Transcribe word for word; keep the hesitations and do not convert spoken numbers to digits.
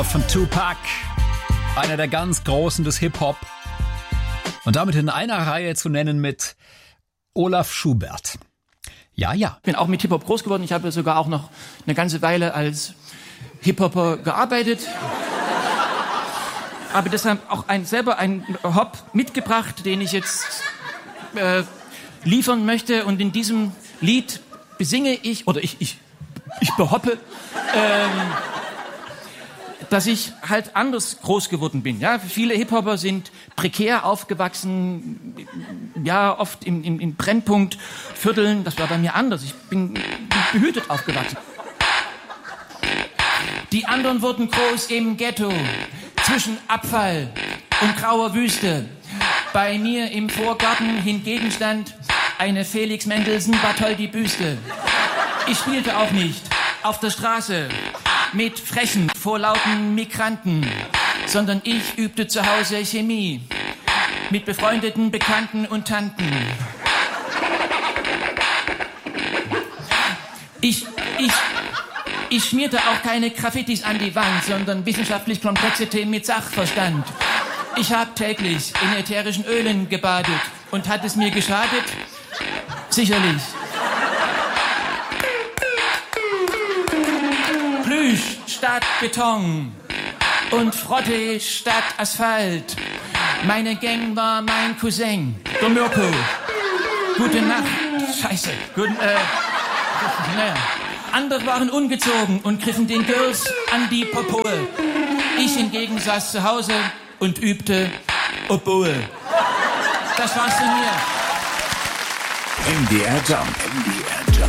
Von Tupac, einer der ganz Großen des Hip-Hop. Und damit in einer Reihe zu nennen mit Olaf Schubert. Ja, ja. Ich bin auch mit Hip-Hop groß geworden. Ich habe sogar auch noch eine ganze Weile als Hip-Hopper gearbeitet. Habe deshalb auch ein, selber einen Hop mitgebracht, den ich jetzt äh, liefern möchte. Und in diesem Lied besinge ich, oder ich, ich, ich behoppe, ähm, dass ich halt anders groß geworden bin. Ja, viele Hip-Hopper sind prekär aufgewachsen, ja, oft im, im, im Brennpunktvierteln. Das war bei mir anders. Ich bin behütet aufgewachsen. Die anderen wurden groß im Ghetto, zwischen Abfall und grauer Wüste. Bei mir im Vorgarten hingegen stand eine Felix Mendelssohn Bartholdy-Büste. Ich spielte auch nicht auf der Straße mit frechen, vorlauten Migranten, sondern ich übte zu Hause Chemie mit befreundeten Bekannten und Tanten. Ich, ich, ich schmierte auch keine Graffitis an die Wand, sondern wissenschaftlich komplexe Themen mit Sachverstand. Ich habe täglich in ätherischen Ölen gebadet und hat es mir geschadet? Sicherlich. Plüsch statt Beton und Frotte statt Asphalt. Meine Gang war mein Cousin, der Mirko. Gute Nacht. Scheiße. Guten, äh, naja. Andere waren ungezogen und griffen den Girls an die Popoe. Ich hingegen saß zu Hause und übte Oboe. Das war's von mir. M D R Jump. M D R Jump.